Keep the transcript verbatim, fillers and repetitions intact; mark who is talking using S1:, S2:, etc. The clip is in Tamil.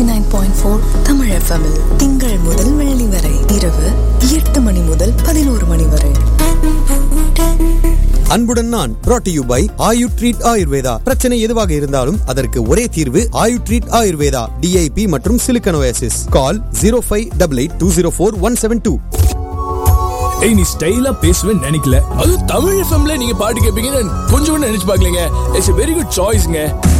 S1: Eighty nine point four Tamil எஃப்எம்மில் திங்கள் முதல் வெள்ளி வரை இரவு எட்டு மணி முதல் பதினோரு மணி வரை.
S2: அன்புடன் நான் brought to you by Ayu treat Ayurveda. பிரச்சனை எதுவாக இருந்தாலும் அதற்கு ஒரே தீர்வு ஆயு ட்ரீட் ஆயுர்வேதா. டிஐபி மற்றும் சிலிக்கனோசிஸ். கால் zero five double eight two zero four one seven two.
S3: ஏய், நீ ஸ்டைலா பேசுவேன்னு நினைக்கல. அது தமிழ் எஃப்எம்ல நீங்க பாட்டு கேட்பீங்கன்னு கொஞ்சம் கூட நினைச்சு பார்க்கலங்க. It's a very good choiceங்க.